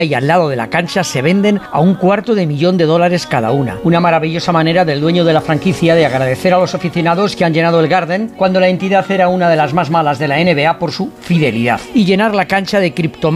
y al lado de la cancha se venden a $250,000 cada una. Una maravillosa manera del dueño de la franquicia de agradecer a los aficionados que han llenado el Garden cuando la entidad era una de las más malas de la NBA por su fidelidad. Y llenar la cancha de criptomonedas